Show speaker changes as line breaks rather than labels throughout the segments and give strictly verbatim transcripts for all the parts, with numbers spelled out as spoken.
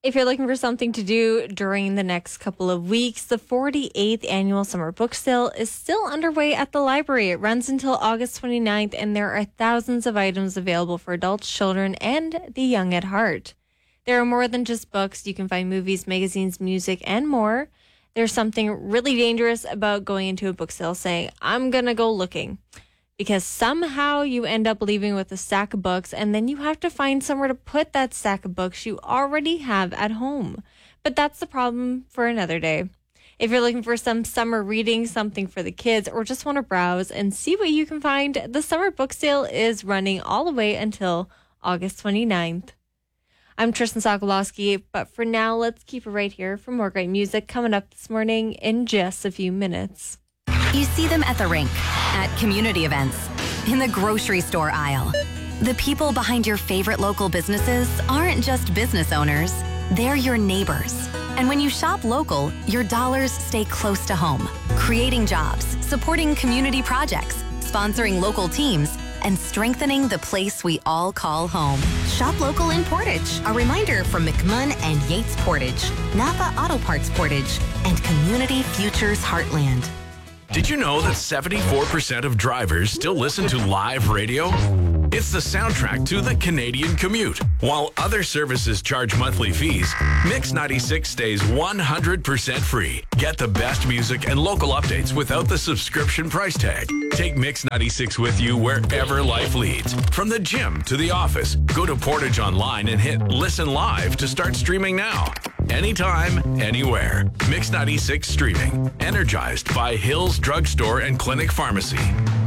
If you're looking for something to do during the next couple of weeks, the forty-eighth Annual Summer Book Sale is still underway at the library. It runs until August twenty-ninth, and there are thousands of items available for adults, children, and the young at heart. There are more than just books. You can find movies, magazines, music, and more. There's something really dangerous about going into a book sale saying, I'm going to go looking. Because somehow you end up leaving with a stack of books, and then you have to find somewhere to put that stack of books you already have at home. But that's the problem for another day. If you're looking for some summer reading, something for the kids, or just want to browse and see what you can find, the summer book sale is running all the way until August twenty-ninth. I'm Tristan Sokolowski, but for now, let's keep it right here for more great music coming up this morning in just a few minutes.
You see them at the rink, at community events, in the grocery store aisle. The people behind your favorite local businesses aren't just business owners, they're your neighbors. And when you shop local, your dollars stay close to home, creating jobs, supporting community projects, sponsoring local teams, and strengthening the place we all call home.
Shop local in Portage. A reminder from McMunn and Yates Portage, Napa Auto Parts Portage, and Community Futures Heartland.
Did you know that seventy-four percent of drivers still listen to live radio? It's the soundtrack to the Canadian commute. While other services charge monthly fees, Mix ninety-six stays one hundred percent free. Get the best music and local updates without the subscription price tag. Take Mix ninety-six with you wherever life leads. From the gym to the office, go to Portage Online and hit Listen Live to start streaming now. Anytime, anywhere. Mix ninety-six streaming. Energized by Hills Drugstore and Clinic Pharmacy.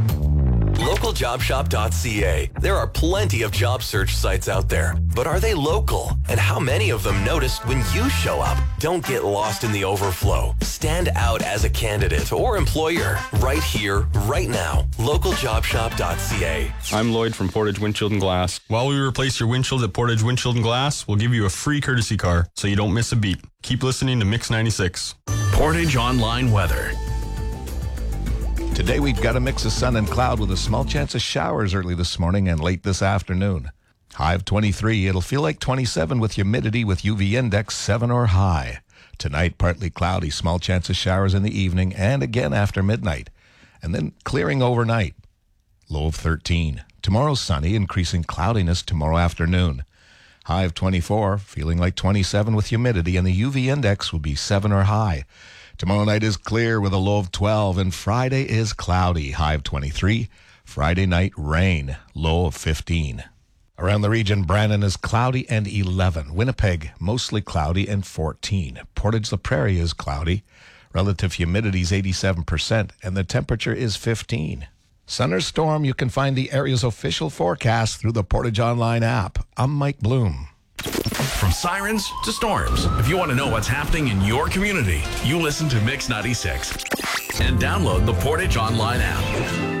local job shop dot c a. There are plenty of job search sites out there, but are they local? And how many of them noticed when you show up? Don't get lost in the overflow. Stand out as a candidate or employer right here, right now. local job shop dot c a.
I'm Lloyd from Portage Windshield and Glass. While we replace your windshield at Portage Windshield and Glass, we'll give you a free courtesy car so you don't miss a beat. Keep listening to Mix ninety-six.
Portage Online Weather.
Today we've got a mix of sun and cloud with a small chance of showers early this morning and late this afternoon. High of twenty-three. It'll feel like twenty-seven with humidity with U V index seven or high. Tonight, partly cloudy, small chance of showers in the evening and again after midnight. And then clearing overnight. Low of thirteen. Tomorrow sunny, increasing cloudiness tomorrow afternoon. High of twenty-four, feeling like twenty-seven with humidity, and the U V index will be seven or high. Tomorrow night is clear with a low of twelve, and Friday is cloudy, high of twenty-three. Friday night, rain, low of fifteen. Around the region, Brandon is cloudy and eleven. Winnipeg, mostly cloudy and fourteen. Portage La Prairie is cloudy. Relative humidity is eighty-seven percent, and the temperature is fifteen. Sun or storm, you can find the area's official forecast through the Portage Online app. I'm Mike Bloom.
From sirens to storms, if you want to know what's happening in your community, you listen to Mix ninety-six and download the Portage Online app.